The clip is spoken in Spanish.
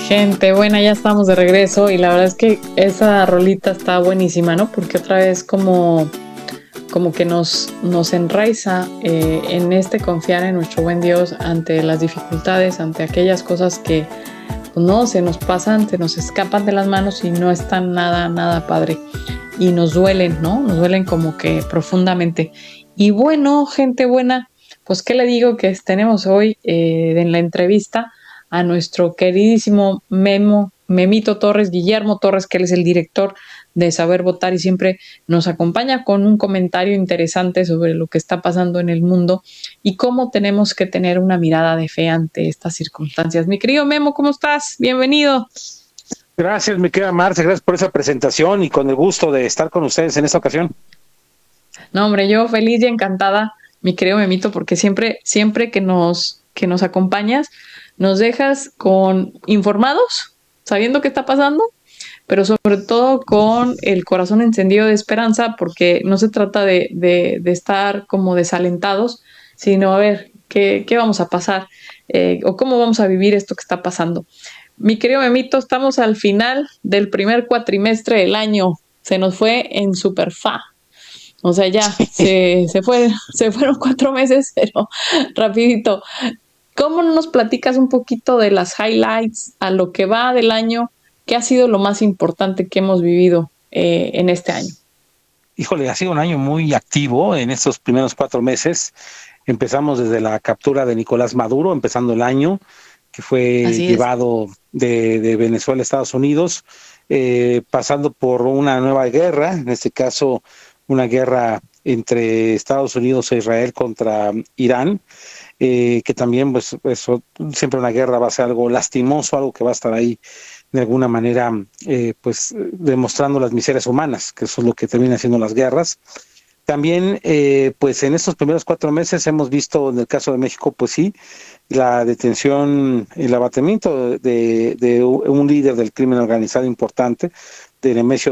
Gente buena, ya estamos de regreso y la verdad es que esa rolita está buenísima, ¿no? Porque otra vez como que nos enraiza en este confiar en nuestro buen Dios ante las dificultades, ante aquellas cosas que pues, no se nos pasan, se nos escapan de las manos y no están nada padre y nos duelen, ¿no? Nos duelen como que profundamente. Y bueno, gente buena, pues qué le digo que tenemos hoy en la entrevista a nuestro queridísimo Memito Torres, Guillermo Torres, que él es el director de Saber Votar y siempre nos acompaña con un comentario interesante sobre lo que está pasando en el mundo y cómo tenemos que tener una mirada de fe ante estas circunstancias. Mi querido Memo, ¿cómo estás? Bienvenido. Gracias, mi querida Marce, gracias por esa presentación y con el gusto de estar con ustedes en esta ocasión. No, hombre, yo feliz y encantada, mi querido Memito, porque siempre que nos acompañas, nos dejas con informados, sabiendo qué está pasando, pero sobre todo con el corazón encendido de esperanza, porque no se trata de estar como desalentados, sino a ver qué vamos a pasar o cómo vamos a vivir esto que está pasando. Mi querido Memito, estamos al final del primer cuatrimestre del año. Se nos fue en super fa. O sea, ya se fueron 4 meses, pero rapidito. ¿Cómo nos platicas un poquito de las highlights a lo que va del año? ¿Qué ha sido lo más importante que hemos vivido en este año? Híjole, ha sido un año muy activo en estos primeros 4 meses. Empezamos desde la captura de Nicolás Maduro, empezando el año, que fue Así es. llevado de Venezuela a Estados Unidos, pasando por una nueva guerra, en este caso una guerra entre Estados Unidos e Israel contra Irán, que también pues eso, siempre una guerra va a ser algo lastimoso, algo que va a estar ahí de alguna manera pues demostrando las miserias humanas, que eso es lo que termina haciendo las guerras. También, pues en estos primeros 4 meses hemos visto, en el caso de México, pues sí, la detención, el abatimiento de un líder del crimen organizado importante, de Nemesio